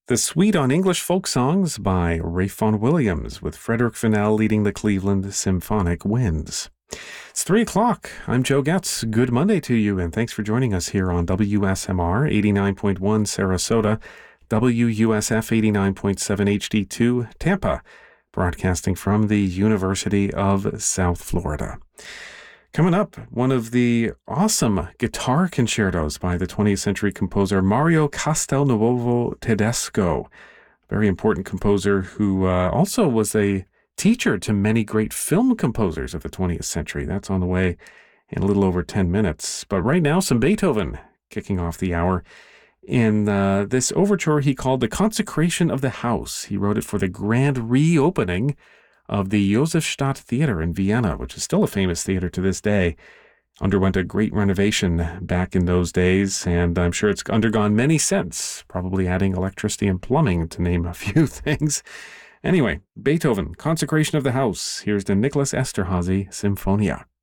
The Suite on English Folk Songs by Ralph Vaughan Williams, with Frederick Fennell leading the Cleveland Symphonic Winds. It's 3 o'clock. I'm Joe Getz. Good Monday to you, and thanks for joining us here on WSMR 89.1 Sarasota, WUSF 89.7 HD2 Tampa, broadcasting from the University of South Florida. Coming up, one of the awesome guitar concertos by the 20th century composer Mario Castelnuovo Tedesco, very important composer who also was a teacher to many great film composers of the 20th century. That's on the way in a little over 10 minutes. But right now, some Beethoven kicking off the hour. In this overture he called The Consecration of the House. He wrote it for the grand reopening of the Josefstadt Theater in Vienna, which is still a famous theater to this day. Underwent a great renovation back in those days, and I'm sure it's undergone many since, probably adding electricity and plumbing, to name a few things. Anyway, Beethoven, Consecration of the House. Here's the Nicholas Esterhazy Symphonia.